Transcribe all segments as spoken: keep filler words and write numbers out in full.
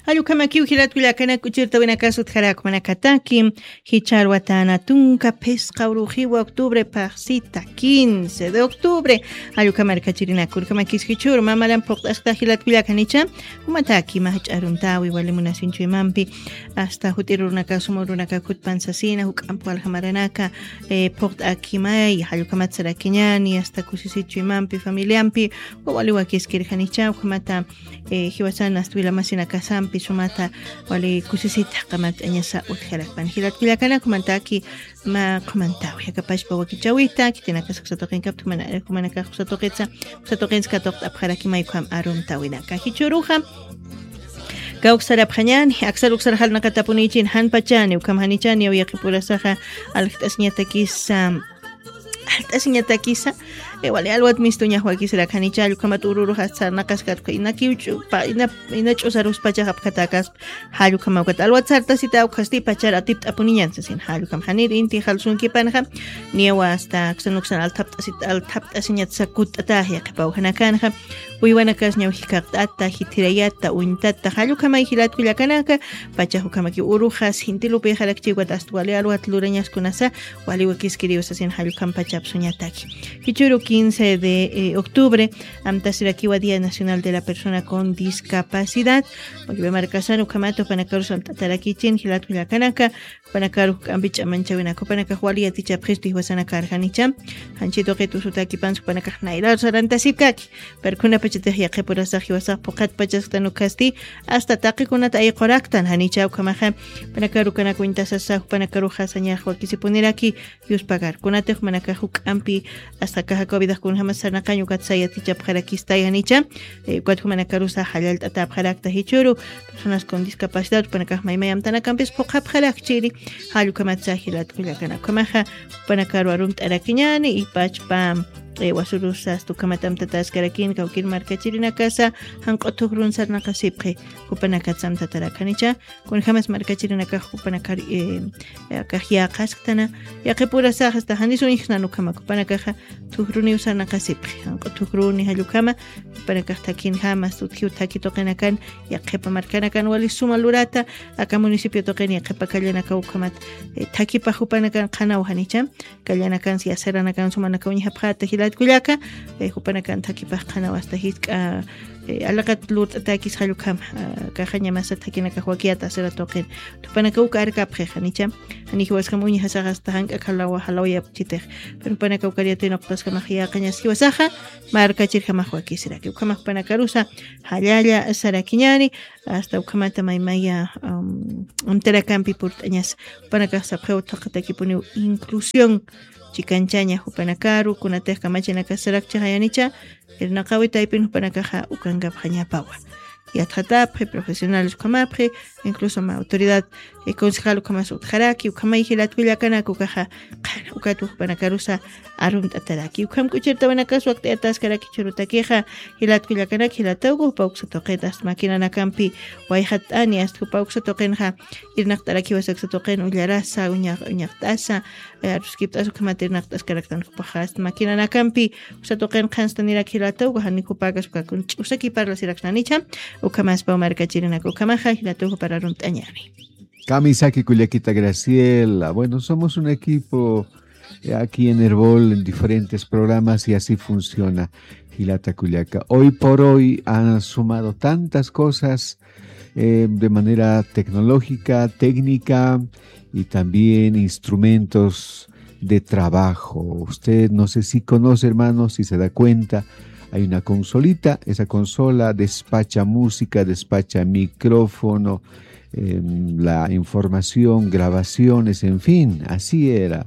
Alucamakiu hilatwilakana kuchirta winakasut jarak manakatakim hicharwatana tunka pesca urujiwa octubre pasita quince de octubre alucamarcachirina kurkamakis hichur mamalan poqtasta hilatwilakanicha umataki mahacharuntawi walimunasinchu imampi hasta hutirunaka sumurunaka kutpansasina hukampu alhamaranaka eh, poqtakimay alucamatsarakiñani hasta kusisichu imampi familiampi waliwakiskirjanicha ukamata eh, hiwasan astuila masina kasampi sumata wali kusisita qamat añasa utjalakpan hilatwilakana kumantaki ma komantaw yakapashpa wakichawita kitinaka saksatoqin kaptu mana kumanaka kusatoqitsa kusatoqinska toqta apjaraki maykam arumtawinaka hichuruja Gauxaraphañani aksaruksar halnakatapunichin hanpachani ukamhanichani uyaqipurasaqa alqt'asñatakisa alqt'asñatakisa ewali alwat mistuña huakisra khanichalu kamatururu hasta nakaskat inakiuchu pa ina inachusarus pacha hapkatakas halu kamawat alwat sarta sita ukasti pachara tipt apuniñan sin halu kam hanir inti halsunki panha niewa hasta ksanuksan al tapt asit al tapt asiñat sakut atahya qapau hanakanha uywanakas ñawhikaqt'ata hitirayata uintata halu kamay hilatwillakanaka pacha hukamaki urujas hintilupi halakchiwat astuwali alwat lurañaskunasa wali wakiskiriusa sin halu kam pacha apsuñataki hichuru quince de eh, octubre amtasirakiwa Día Nacional de la Persona con Discapacidad porque marcasan ukamato panakaru santarakichin hilatwillakanaka panakaru ambicha manchawinako panaka huali aticha presto hiwasana karjanicha hanchito ketusutaki pansu panaka nailar sarantasipkaki perkuna pachiteh yaqipurasa hiwasa poqat pachastanukasti hasta taqikunata ayqoraktan hanicha ukamaja panakaru kanako intasasa panakaru hasaña huakisipuniraki yuspagar kunateh manaka hukampi hasta kaja vida con jamás sanakaño katsaya ticha pjarakista yanicha cuatro manakarusa halal tata pjarakta hichuru personas con discapacidad panakaj maymayam tanakampis poqa pjarakchiri halu kamatsa hilat kulakana kamaja panakaru arumt arakiñani y pachpam wasurusas tu kamatam tatas karakin kaukin markachirina casa hanqotugrun sarnaka sipqi hupanakatsam tatarakanicha con jamás markachirina ka hupanakar kahya qaskatana yaqipura sa hasta hanisun ihnanu kama hupanakaja tugruni usarnaka sipqi hanqotugruni halukama hupanakajtakin jamás tutkiu takitoqinakan yaqipa markanakan wali sumalurata aka municipio toqini yaqipa kallanaka ukamat takipa hupanakan qanaw hanicha kallanakan siasaranakan sumanaka uñihapqata Kulyaka, Hupanakan Takipah Kana hasta Hitka, Alakat Lut Takis Halukam, Kahaña Masa Takina Kahuakiata, Seratoken, Tupanakauka Arkaprehanicha, and he was Kamuni Hasaras Tank, Kalawa Haloya Chiter, Penpanakaukaria Octas Kamahia Kanyas Hiwasaha, Markachir Kamahuakisiraki, Kamapanacarusa, Halaya Sarakiñani, hasta Ukamata Maimaya, Umterakampi Purtañas, Panacasa Preutakataki inclusión. Chikanchaña hupanakaru kunatej kamachina kasarakcha hayanicha irnaqawi taipin hupanakaja ukangapjaña pawa yatjatapje profesionales kamapje incluso ma autoridad e concejal kama sutjaraki ukamay hilatwillakana kukaja qana ukatu hupanakarusa arum tataraki ukam kuchirta wanakas waqti atas karaki churutakeja hilatwillakana hilatawgu pauksa toqetas makina nakampi wayhatani astu pauksa toqenja irnaqtaraki wasaksa toqen ullarasa uñaq uñaqtasa ruskiptas ukamatirnaqtas karaktan pajas makina nakampi usa toqen qanstanira hilatawgu haniku pagas ukakun usaki parla siraknanicha ukamas pa markachirina ukamaja hilatawgu para runtañani. Kamisaki Kuliakita Graciela. Bueno, somos un equipo aquí en Herbol en diferentes programas y así funciona Hilata Kuliaka. Hoy por hoy han sumado tantas cosas eh, de manera tecnológica, técnica y también instrumentos de trabajo. Usted no sé si conoce, hermanos, si se da cuenta, hay una consolita, esa consola despacha música, despacha micrófono, Eh, la información, grabaciones, en fin, así era.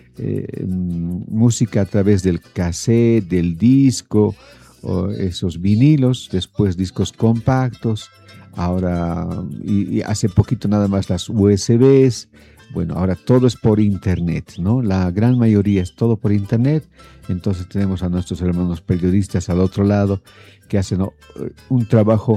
Eh, música a través del cassette, del disco, o esos vinilos, después discos compactos, ahora, y, y hace poquito nada más las U S Bs, Bueno, ahora todo es por internet, ¿no? La gran mayoría es todo por internet. Entonces tenemos a nuestros hermanos periodistas al otro lado que hacen ¿no? un trabajo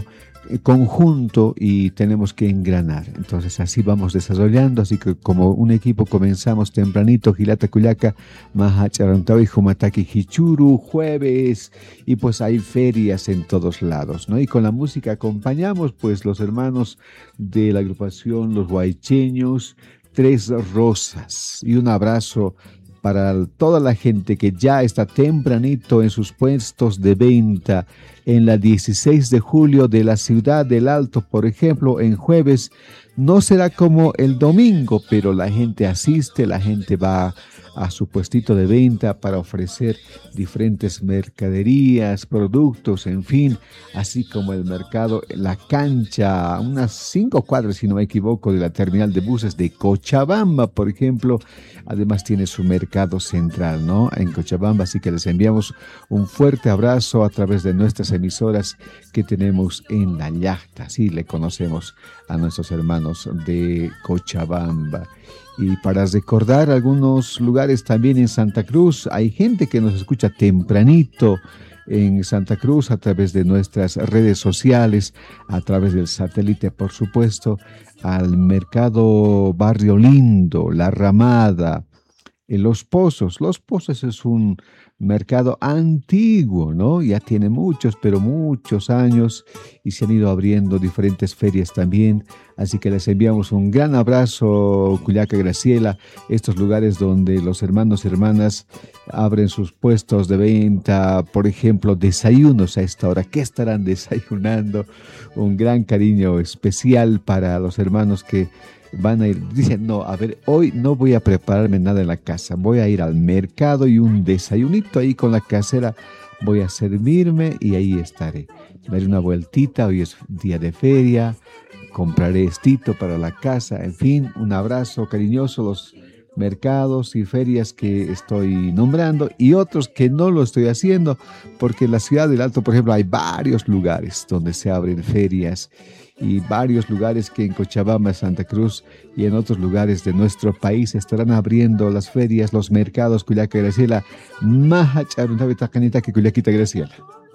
conjunto y tenemos que engranar. Entonces así vamos desarrollando, así que como un equipo comenzamos tempranito, Gilata Cuyaca, Mahacharantawi, Jumataki Hichuru, jueves, y pues hay ferias en todos lados, ¿no? Y con la música acompañamos pues los hermanos de la agrupación Los Guaycheños, Tres Rosas, y un abrazo para toda la gente que ya está tempranito en sus puestos de venta en la dieciséis de julio de la ciudad del Alto, por ejemplo, en jueves. No será como el domingo, pero la gente asiste, la gente va a su puestito de venta para ofrecer diferentes mercaderías, productos, en fin, así como el mercado, la cancha, unas cinco cuadras, si no me equivoco, de la terminal de buses de Cochabamba, por ejemplo. Además tiene su mercado central, ¿no? En Cochabamba, así que les enviamos un fuerte abrazo a través de nuestras emisoras que tenemos en La Yachta. Sí, le conocemos a nuestros hermanos de Cochabamba. Y para recordar algunos lugares también en Santa Cruz, hay gente que nos escucha tempranito en Santa Cruz a través de nuestras redes sociales, a través del satélite, por supuesto, al mercado Barrio Lindo, La Ramada, en Los Pozos. Los Pozos es un mercado antiguo, ¿no? Ya tiene muchos, pero muchos años y se han ido abriendo diferentes ferias también. Así que les enviamos un gran abrazo, Cuyaca Graciela, estos lugares donde los hermanos y hermanas abren sus puestos de venta, por ejemplo, desayunos a esta hora. ¿Qué estarán desayunando? Un gran cariño especial para los hermanos que van a ir, dicen, no, a ver, hoy no voy a prepararme nada en la casa, voy a ir al mercado y un desayunito ahí con la casera, voy a servirme y ahí estaré. Daré una vueltita, hoy es día de feria, compraré estito para la casa, en fin, un abrazo cariñoso, los mercados y ferias que estoy nombrando y otros que no lo estoy haciendo, porque en la ciudad del Alto, por ejemplo, hay varios lugares donde se abren ferias y varios lugares que en Cochabamba, Santa Cruz y en otros lugares de nuestro país estarán abriendo las ferias, los mercados. Cuyaca Graciela, maha charuntabi taqanita que Cuyaquita Graciela.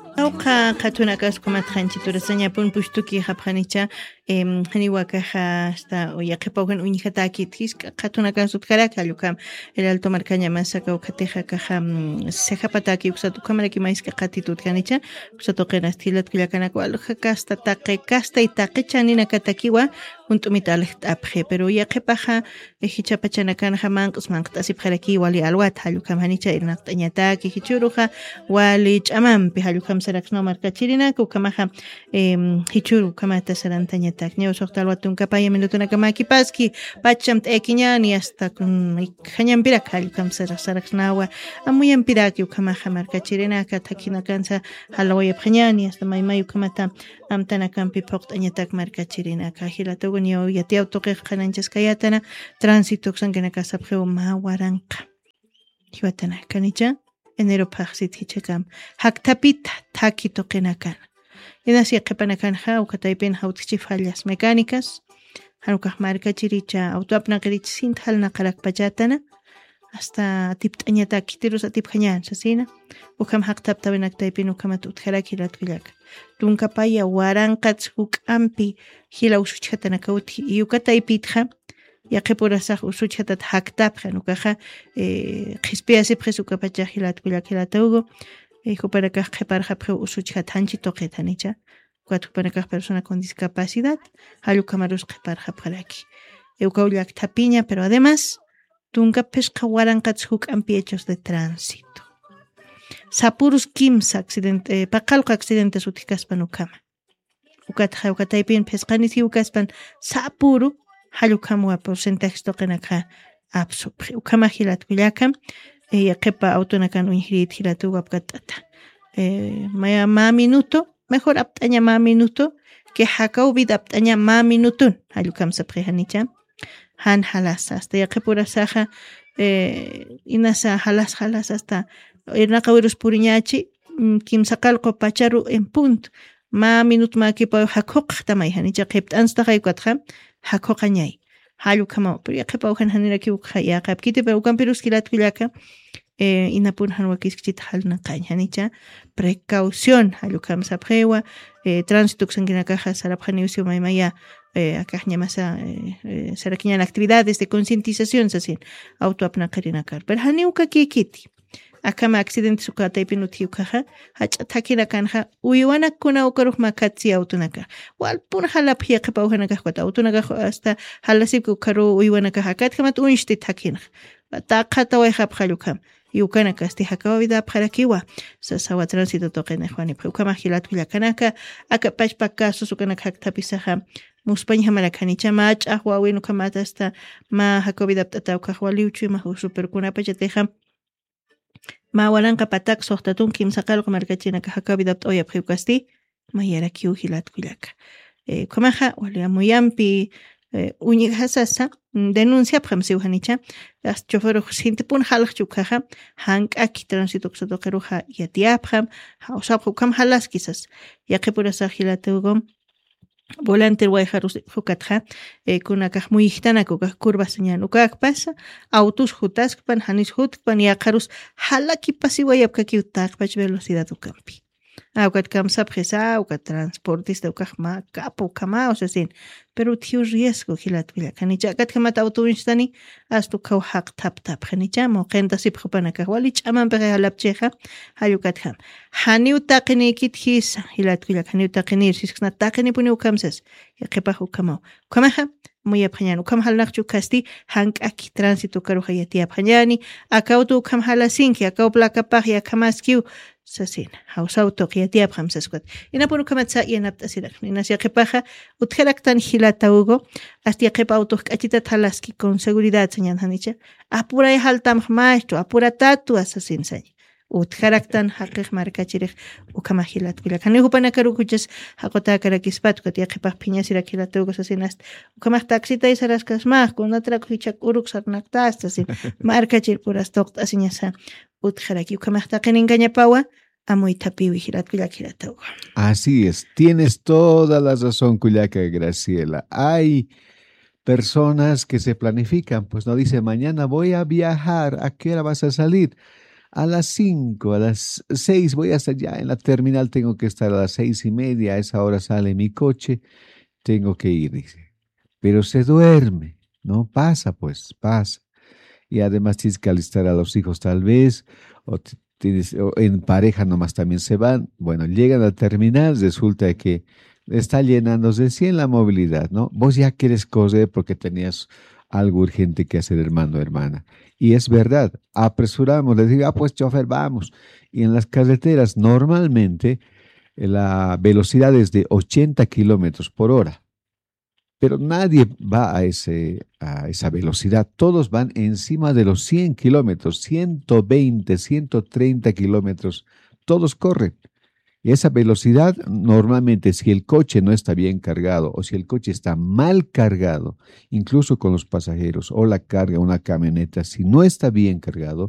Auqa qhatunakas kumat qanchiturasanya pun pushtuki hapqanicha em haniwakaja hasta oyaqipawkan uñijataki tisqa qhatunakas utkaraka lukam el Alto Marcaña masaka ukateja kaja sejapataki usatu kamaraki maisqa qatitut kanicha usatu qenas tilat kuyakanako aluja kasta taqe kasta itaqe chanina katakiwa untumita alhtapje pero yaqipaja hichapachanakan hamanqs manqtasip kharaki wali alwat halukam hanicha irnaqtañataki hichuruja wali ch'amampi halukam sarakno markachirina kukamaja em hichuru kamata sarantañatak ñew soqtalwatun kapaya minutuna kamaki paski pacham t'ekiñani hasta kun hañampira halukam sarak saraknawa amuyampira kukamaja markachirina katakina kansa halawaya phañani hasta maymayu kamata amtana kampi poqtañatak markachirina kahilatu ñew yatiaw toqiq qananchas kayatana tránsito sankana kasapjeu mawaranqa hiwatana kanicha enero paxit hichakam haktapita taki toqinakan inasi qipanakan ha ukataypin hautchi fallas mecánicas hanukaj markachiricha autoapna qirich sinthalna qarak pachatana hasta tipt'añata kitirus atiphañan sasina ukam haktapta benaktaypin ukamat utjaraki ratkullak tunkapaya waranqach huk'ampi hila usuchhatana kawti yukataypitja yaqipurasaq usuchhatat haktapqa nukaja eh qispiasi qisukapacha hilatkullak hilatawgo huparakaj qhiparqa phu usuchhat hanchi toqetanicha cuatro huparakaj persona con discapacidad halukamarus qhiparqa pharaki eukaulak tapiña pero además tunka pesca waranqach huk'ampi hechos de tránsito sapurus kimsa accidente paqalqa accidente sutikaspan ukama ukatja ukataypin pesqanisi ukaspan sapuru halukamwa porcentaje toqinaka absupri ukama hilatkullaka yaqipa autonakan unhrit hilatu wapkatata eh maya ma minuto mejor aptaña ma minuto que hakau vid aptaña ma minutun halukam saprihanicha han halas hasta yaqipura saja eh inasa halas halas hasta irnaqa virus puriñachi kimsaqalqo pacharu en punto ma minut ma kipa hakoq tamay hanicha qipt'ansta qaykatqa hakoqañay halu kama pero ya kepa ukan hanira ki ukha ya kap kite pero ukan perus kilat kulaka eh inapun hanwa kiskit halna kan hanicha precaución halu kam saphewa eh tránsito sangina caja sarapjani usio maimaya eh acá masa eh sarakiñan actividades de concientización sasin autoapna karina kar pero hani uka kikiti akama accidente sukata ipinuti ukaha hacha takira kanja uywana kuna ukaruh makatsi autunaka wal pun hala pia qapa uhana kahwata autunaka hasta hala sip ukaru uywana kahakat kamat unshti takina ta qata wa khap khalukam yukana kasti hakawa vida pharakiwa sa sawa tránsito toqene khwani phukama hilat kula kanaka aka pachpaka susukana khakta pisaha muspañ hamara kanicha mach ahwa wenu kamata hasta ma hakobida tata ukhwaliuchi ma super kuna pachateja ma walanqa patak soqtatun kimsaqalqa markachinaka hakabidapt oya phukasti ma yarakiu hilat kulaka eh komaja wala muyampi uñi hasasa denuncia pramse uhanicha as chofer sinte pun halq chukaja hank aki tránsito xotoqeruja yatiapram ha usap hukam halas quizás yaqipura sahilatugom volante wayharus hukatja eh kunaka muy ixtanako curva señal ukak pasa autos jutaspan hanis hutpan yaqarus halaki pasiwayapka kiutaq pach velocidad ukampi aukat kamsa presa aukat transportista ukajma capo kama o sea sin pero tiu riesgo hilat vila kanicha kat kama auto instani astu kau haq tap tap kanicha mo qenta sip khapana ka wali chaman pe halapcheja hayukat ham hani utaqini kit his hilat vila hani utaqini siskna taqini puni ukamsas yaqipa ukama kamaha muy apjañano kam halnaqchu kasti hank aki tránsito karu hayati apjañani akautu kam halasinki akau plaka pagya kamaskiu sasin hausauto qiyati apjamsas kwat ina punu kamatsa yanapta sirak ina sia qepaja utjelaktan hilata ugo hasta qepa auto qachita talaski con seguridad señan hanicha apura haltam maestro apura tatu asasin say utjelaktan haqiq markachirij ukama hilat bila kani hupana karu kuchas haqota karakispat kwat qepa piña sirak hilata ugo sasinast ukama taxita isaraskas ma con otra kuchak uruk sarnaktas sasin markachir puras toqta asiñasa utjelaki ukama taqin engañapawa. Así es, tienes toda la razón, Cuyaca Graciela. Hay personas que se planifican, pues no dice mañana voy a viajar, ¿a qué hora vas a salir? A las cinco, a las seis voy a estar ya en la terminal, tengo que estar a las seis y media, a esa hora sale mi coche, tengo que ir, dice. Pero se duerme, ¿no? Pasa pues, pasa. Y además tienes que alistar a los hijos tal vez, o tienes, o en pareja nomás también se van. Bueno, llegan al terminal, resulta que está llenándose cien la movilidad, ¿no? Vos ya quieres correr porque tenías algo urgente que hacer, hermano, hermana. Y es verdad, apresuramos, les digo, ah, pues chofer, vamos. Y en las carreteras normalmente la velocidad es de ochenta kilómetros por hora. Pero nadie va a, ese, a esa velocidad. Todos van encima de los cien kilómetros, ciento veinte, ciento treinta kilómetros. Todos corren. Y esa velocidad, normalmente, si el coche no está bien cargado o si el coche está mal cargado, incluso con los pasajeros o la carga, una camioneta, si no está bien cargado,